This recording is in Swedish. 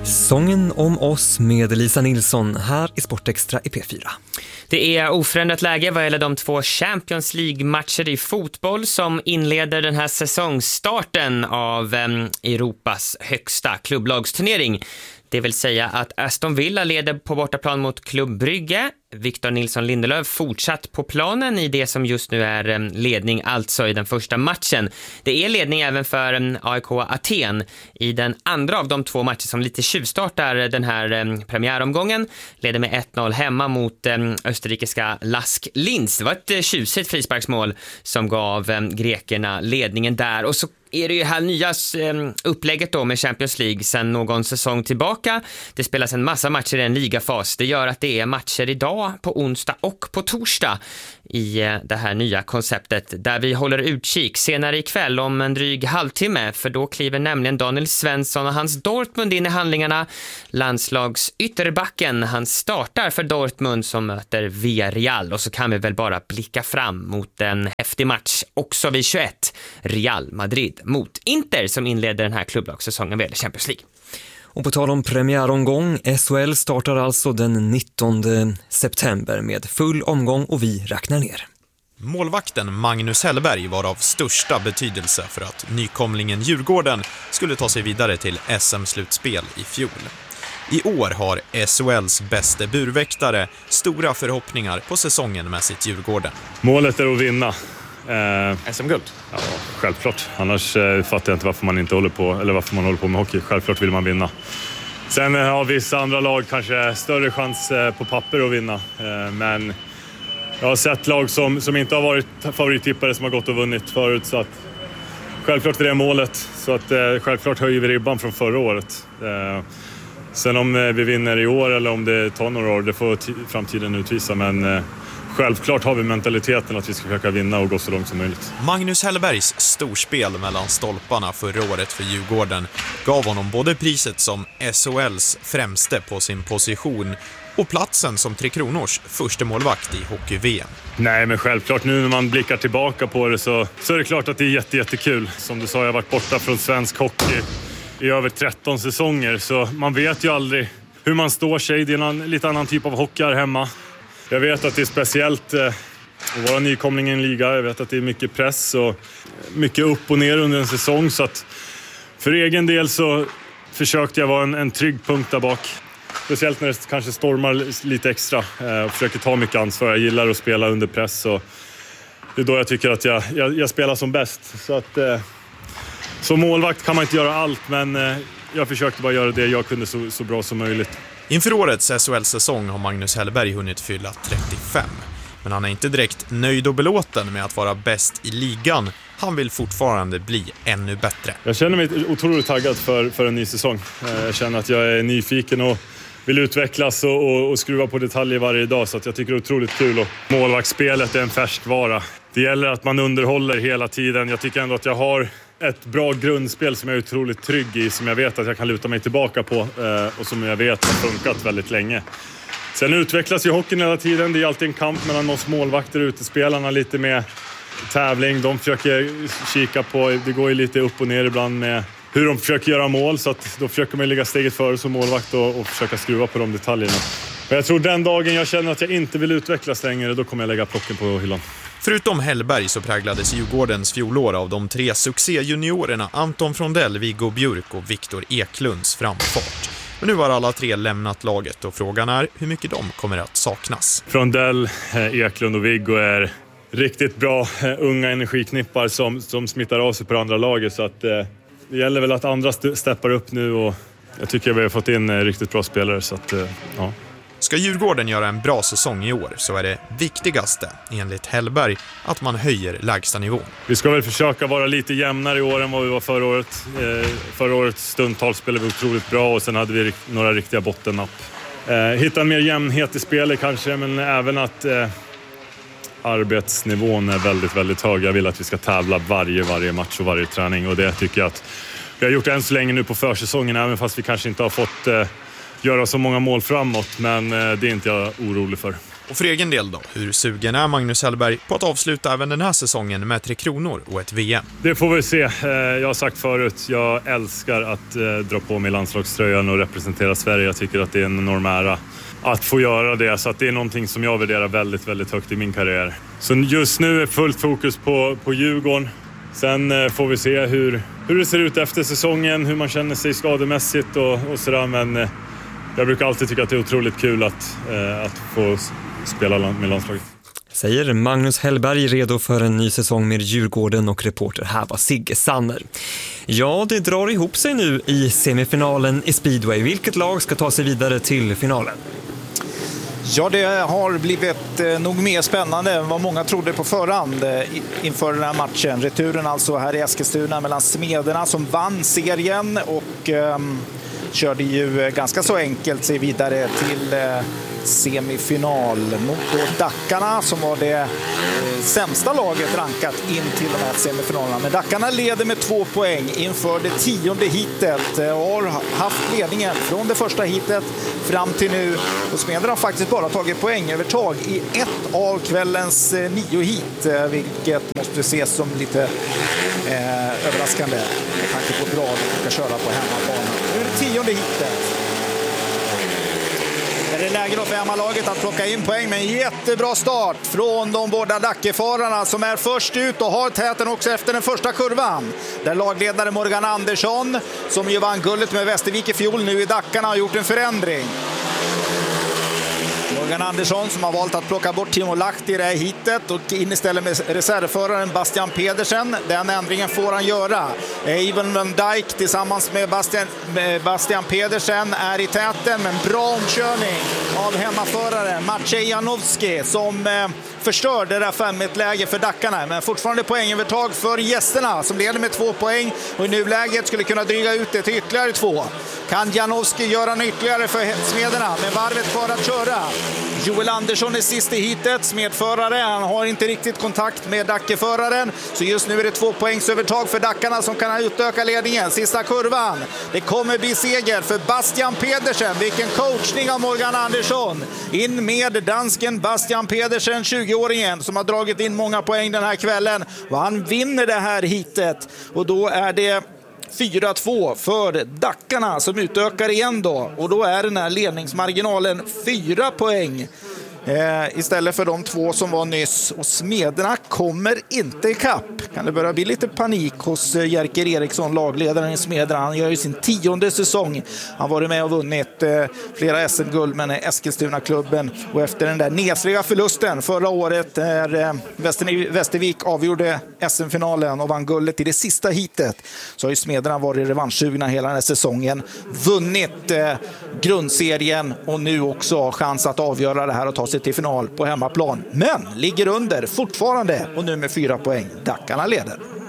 Sången om oss med Lisa Nilsson här i Sportextra i P4. Det är oförändrat läge vad gäller de 2 Champions League-matcher i fotboll som inleder den här säsongstarten av Europas högsta klubblagsturnering. Det vill säga att Aston Villa leder på bortaplan mot Club Brygge. Victor Nilsson Lindelöf fortsatt på planen i det som just nu är ledning, alltså i den första matchen. Det är ledning även för AIK Aten i den andra av de 2 matcher som lite tjuvstartar den här premiäromgången. Leder med 1-0 hemma mot österrikiska Lask Linz. Det var ett tjusigt frisparksmål som gav grekerna ledningen där. Och så är det ju här nya upplägget då med Champions League sedan någon säsong tillbaka. Det spelas en massa matcher i en ligafas. Det gör att det är matcher idag på onsdag och på torsdag i det här nya konceptet där vi håller utkik senare ikväll om en dryg halvtimme, för då kliver nämligen Daniel Svensson och hans Dortmund in i handlingarna. Landslagsytterbacken, han startar för Dortmund som möter Villarreal, och så kan vi väl bara blicka fram mot en häftig match också vid 21, Real Madrid mot Inter som inleder den här klubblagssäsongen vad gäller Champions League. Och på tal om premiäromgång, SHL startar alltså den 19 september med full omgång och vi räknar ner. Målvakten Magnus Hellberg var av största betydelse för att nykomlingen Djurgården skulle ta sig vidare till SM-slutspel i fjol. I år har SHLs bästa burväktare stora förhoppningar på säsongen med sitt Djurgården. Målet är att vinna. SM-guld? Ja, självklart. Annars fattar jag inte varför man inte håller på, eller varför man håller på med hockey. Självklart vill man vinna. Sen har vissa andra lag kanske större chans på papper att vinna. Men jag har sett lag som inte har varit favorittippare som har gått och vunnit förut. Så att självklart är det målet. Så att självklart höjer vi ribban från förra året. Sen om vi vinner i år eller om det tar några år, det får framtiden utvisa. Men självklart har vi mentaliteten att vi ska försöka vinna och gå så långt som möjligt. Magnus Hellbergs storspel mellan stolparna förra året för Djurgården gav honom både priset som SHLs främste på sin position och platsen som Tre Kronors första målvakt i hockey-VM. Nej, men självklart nu när man blickar tillbaka på det så är det klart att det är jättekul. Som du sa, jag har varit borta från svensk hockey i över 13 säsonger, så man vet ju aldrig hur man står sig. Det är en lite annan typ av hockey här hemma. Jag vet att det är speciellt att vara nykomling i en liga. Jag vet att det är mycket press och mycket upp och ner under en säsong. Så att för egen del så försökte jag vara en trygg punkt där bak. Speciellt när det kanske stormar lite extra. Och försöker ta mycket ansvar. Jag gillar att spela under press. Och det är då jag tycker att jag spelar som bäst. Så att som målvakt kan man inte göra allt. Men jag försökte bara göra det jag kunde så bra som möjligt. Inför årets SHL-säsong har Magnus Hellberg hunnit fylla 35. Men han är inte direkt nöjd och belåten med att vara bäst i ligan. Han vill fortfarande bli ännu bättre. Jag känner mig otroligt taggad för en ny säsong. Jag känner att jag är nyfiken och vill utvecklas och skruva på detaljer varje dag. Så att jag tycker det är otroligt kul. Och målvaktsspelet är en färskvara. Det gäller att man underhåller hela tiden. Jag tycker ändå att jag har ett bra grundspel som jag är otroligt trygg i, som jag vet att jag kan luta mig tillbaka på och som jag vet har funkat väldigt länge. Sen utvecklas ju hockeyn hela tiden. Det är alltid en kamp mellan oss målvakter och utespelarna, lite med tävling. De försöker kika på, det går ju lite upp och ner ibland med hur de försöker göra mål, så att då försöker man ligga steget före som målvakt och försöka skruva på de detaljerna. Men jag tror den dagen jag känner att jag inte vill utvecklas längre, då kommer jag lägga plocken på hyllan. Förutom Hellberg så präglades Djurgårdens fjolår av de 3 succéjuniorerna Anton Frondell, Viggo Bjurk och Viktor Eklunds framfart. Men nu har alla 3 lämnat laget och frågan är hur mycket de kommer att saknas. Frondell, Eklund och Viggo är riktigt bra unga energiknippar som smittar av sig på andra laget, så att det gäller väl att andra steppar upp nu, och jag tycker vi har fått in riktigt bra spelare, så att ja. Ska Djurgården göra en bra säsong i år så är det viktigaste, enligt Hellberg, att man höjer lägsta nivån. Vi ska väl försöka vara lite jämnare i år än vad vi var förra året. Förra året stundtals spelade vi otroligt bra och sen hade vi några riktiga bottennapp. Hitta en mer jämnhet i spelet kanske, men även att arbetsnivån är väldigt, väldigt hög. Jag vill att vi ska tävla varje match och varje träning, och det tycker jag att vi har gjort än så länge nu på försäsongen, även fast vi kanske inte har fått göra så många mål framåt, men det är inte jag orolig för. Och för egen del då, hur sugen är Magnus Hellberg på att avsluta även den här säsongen med 3 kronor och ett VM? Det får vi se. Jag har sagt förut, jag älskar att dra på mig landslagströjan och representera Sverige. Jag tycker att det är en enorm ära att få göra det, så att det är någonting som jag värderar väldigt, väldigt högt i min karriär. Så just nu är fullt fokus på Djurgården. Sen får vi se hur det ser ut efter säsongen, hur man känner sig skademässigt och sådär. Men jag brukar alltid tycka att det är otroligt kul att få spela med landslaget. Säger Magnus Hellberg, redo för en ny säsong med Djurgården, och reporter här var Sigge Sanner. Ja, det drar ihop sig nu i semifinalen i Speedway. Vilket lag ska ta sig vidare till finalen? Ja, det har blivit nog mer spännande än vad många trodde på förhand inför den här matchen. Returen alltså här i Eskilstuna mellan Smederna som vann serien och körde ju ganska så enkelt sig vidare till semifinal mot då Dackarna som var det sämsta laget rankat in till de här semifinalerna. Men Dackarna leder med 2 poäng inför det 10:e heatet och har haft ledningen från det första heatet fram till nu. Och Smederna har faktiskt bara tagit poängövertag i ett av kvällens 9 heat, vilket måste ses som lite överraskande med tanke på bra de ska köra på hemmaplan. Nu är det 10:e heatet. Det är läge då för hemmalaget att plocka in poäng med en jättebra start från de båda Dackefararna som är först ut och har täten också efter den första kurvan. Där lagledare Morgan Andersson, som ju vann guldet med Västervik i fjol, nu i Dackarna har gjort en förändring. Morgan Andersson som har valt att plocka bort Timo Lahti i det här hitet och in istället med reservföraren Bastian Pedersen. Den ändringen får han göra. Ivan Van Dijk tillsammans med Bastian Pedersen är i täten, men bra omkörning av hemmaföraren Maciej Janowski som förstör det där 5-1-läge för Dackarna. Men fortfarande poängövertag för gästerna som leder med 2 poäng och i nuläget skulle kunna dryga ut det till ytterligare 2. Kan Janowski göra en ytterligare för Smederna med varvet kvar att köra? Joel Andersson är sist i hitet, smedförare. Han har inte riktigt kontakt med Dackeföraren. Så just nu är det 2 poängsövertag för Dackarna som kan utöka ledningen. Sista kurvan. Det kommer bli seger för Bastian Pedersen. Vilken coachning av Morgan Andersson. In med dansken Bastian Pedersen, 20-åringen som har dragit in många poäng den här kvällen. Och han vinner det här hitet. Och då är det 4-2 för Dackarna som utökar igen då. Och då är den här ledningsmarginalen 4 poäng. Istället för de 2 som var nyss. Och Smederna kommer inte i kapp. Kan det börja bli lite panik hos Jerker Eriksson, lagledaren i Smederna. Han gör ju sin 10:e säsong. Han var med och vunnit flera SM-guld med Eskilstuna-klubben. Och efter den där nesliga förlusten förra året där Västervik avgjorde SM-finalen och vann guldet i det sista hitet, så har ju Smederna varit revanschsugna hela den här säsongen. Vunnit grundserien och nu också har chans att avgöra det här och ta sig till final på hemmaplan. Men ligger under fortfarande och nu med 4 poäng. Dackarna leder.